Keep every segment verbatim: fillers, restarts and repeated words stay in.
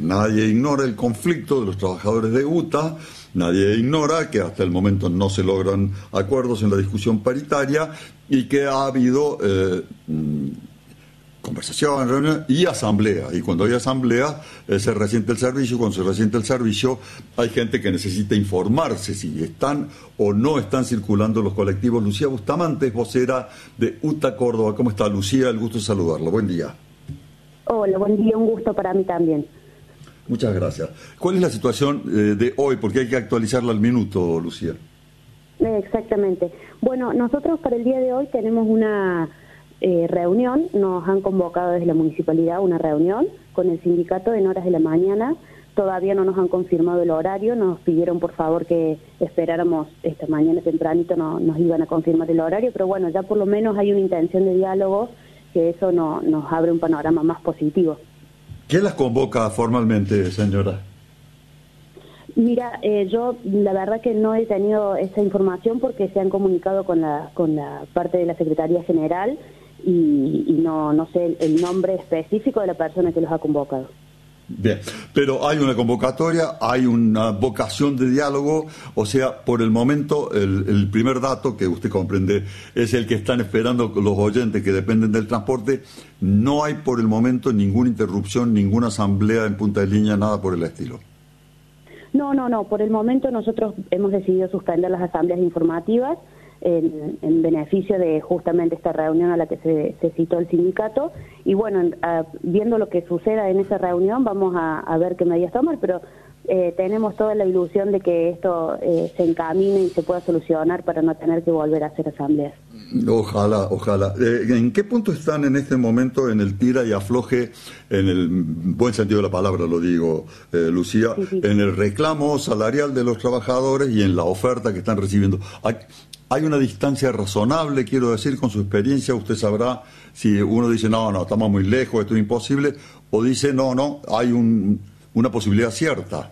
nadie ignora el conflicto de los trabajadores de UTA, nadie ignora que hasta el momento no se logran acuerdos en la discusión paritaria y que ha habido eh, conversación, reunión y asamblea. Y cuando hay asamblea eh, se resiente el servicio. Cuando se resiente el servicio hay gente que necesita informarse si están o no están circulando los colectivos. Lucía Bustamante es vocera de UTA Córdoba. ¿Cómo está, Lucía? El gusto de saludarla. Buen día. Hola, buen día. Un gusto para mí también. Muchas gracias. ¿Cuál es la situación eh, de hoy? Porque hay que actualizarla al minuto, Lucía. Eh, exactamente. Bueno, nosotros para el día de hoy tenemos una eh, reunión. Nos han convocado desde la municipalidad una reunión con el sindicato en horas de la mañana. Todavía no nos han confirmado el horario. Nos pidieron por favor que esperáramos esta mañana tempranito, no, nos iban a confirmar el horario, pero bueno, ya por lo menos hay una intención de diálogo, que eso no, nos abre un panorama más positivo. ¿Quién las convoca formalmente, señora? Mira, eh, yo la verdad que no he tenido esa información porque se han comunicado con la con la parte de la Secretaría General y, y no no sé el, el nombre específico de la persona que los ha convocado. Bien, pero hay una convocatoria, hay una vocación de diálogo, o sea, por el momento el, el primer dato que usted comprende es el que están esperando los oyentes que dependen del transporte. No hay por el momento ninguna interrupción, ninguna asamblea en punta de línea, nada por el estilo. No, no, no, por el momento nosotros hemos decidido suspender las asambleas informativas en, en beneficio de justamente esta reunión a la que se, se citó el sindicato y bueno, a, viendo lo que suceda en esa reunión vamos a, a ver qué medidas tomar, pero eh, tenemos toda la ilusión de que esto eh, se encamine y se pueda solucionar para no tener que volver a hacer asambleas. Ojalá, ojalá. Eh, ¿En qué punto están en este momento en el tira y afloje, en el buen sentido de la palabra lo digo, eh, Lucía, sí, sí. en el reclamo salarial de los trabajadores y en la oferta que están recibiendo? Hay, hay una distancia razonable, quiero decir, con su experiencia, usted sabrá si uno dice, no, no, estamos muy lejos, esto es imposible, o dice, no, no, hay un, una posibilidad cierta.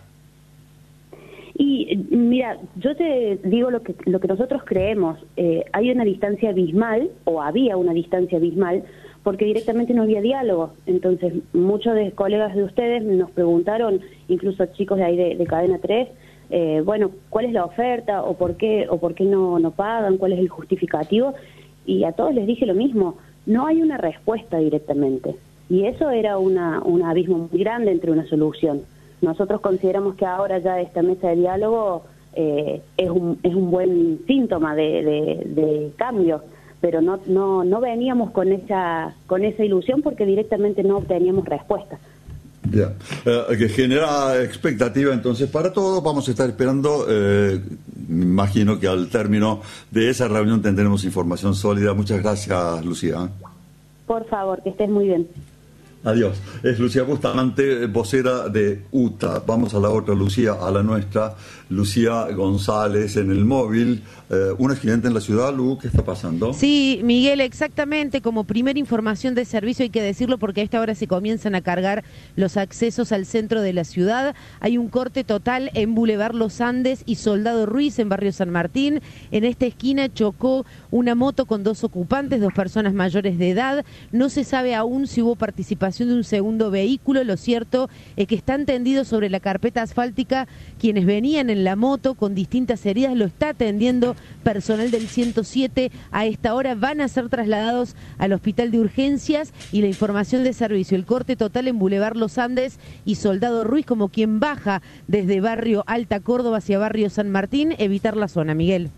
Y mira, yo te digo lo que lo que nosotros creemos, eh, hay una distancia abismal, o había una distancia abismal, porque directamente no había diálogo. Entonces, muchos de colegas de ustedes nos preguntaron, incluso chicos de ahí de, de Cadena tres, eh, bueno, ¿cuál es la oferta? ¿O por qué, o por qué no, no pagan? ¿Cuál es el justificativo? Y a todos les dije lo mismo, no hay una respuesta directamente. Y eso era una, un abismo muy grande entre una solución. Nosotros consideramos que ahora ya esta mesa de diálogo eh, es un es un buen síntoma de, de, de cambio, pero no no no veníamos con esa con esa ilusión porque directamente no obteníamos respuesta. Ya, eh, que genera expectativa entonces para todos. Vamos a estar esperando, eh, me imagino que al término de esa reunión tendremos información sólida. Muchas gracias, Lucía. Por favor, que estés muy bien. Adiós. Es Lucía Bustamante, vocera de UTA. Vamos a la otra Lucía, a la nuestra, Lucía González en el móvil. Eh, un accidente en la ciudad, Lu, ¿qué está pasando? Sí, Miguel, exactamente. Como primera información de servicio hay que decirlo porque a esta hora se comienzan a cargar los accesos al centro de la ciudad. Hay un corte total en Boulevard Los Andes y Soldado Ruiz en Barrio San Martín. En esta esquina chocó una moto con dos ocupantes, dos personas mayores de edad. No se sabe aún si hubo participación de un segundo vehículo. Lo cierto es que están tendidos sobre la carpeta asfáltica quienes venían en la moto con distintas heridas. Lo está atendiendo personal del ciento siete. A esta hora van a ser trasladados al hospital de urgencias. Y la información de servicio, el corte total en Boulevard Los Andes y Soldado Ruiz, como quien baja desde Barrio Alta Córdoba hacia Barrio San Martín, evitar la zona. Miguel.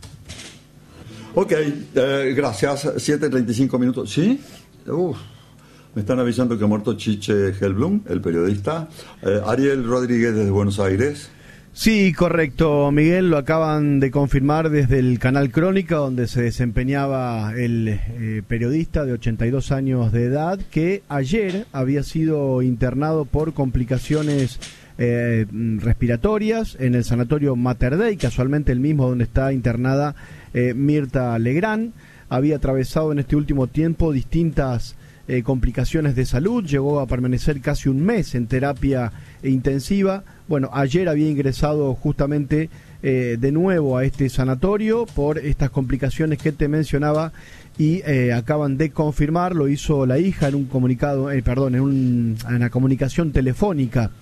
Ok, eh, gracias. siete treinta y cinco minutos. ¿Sí? Uf. Me están avisando que ha muerto Chiche Helblum, el periodista. Eh, Ariel Rodríguez desde Buenos Aires. Sí, correcto, Miguel, lo acaban de confirmar desde el canal Crónica, donde se desempeñaba el eh, periodista de ochenta y dos años de edad, que ayer había sido internado por complicaciones eh, respiratorias en el sanatorio Mater Dei, casualmente el mismo donde está internada eh, Mirta Legrand. Había atravesado en este último tiempo distintas Eh, complicaciones de salud, llegó a permanecer casi un mes en terapia intensiva. Bueno, ayer había ingresado justamente eh, de nuevo a este sanatorio por estas complicaciones que te mencionaba y eh, acaban de confirmar, lo hizo la hija en un comunicado, eh, perdón, en, un, en una comunicación telefónica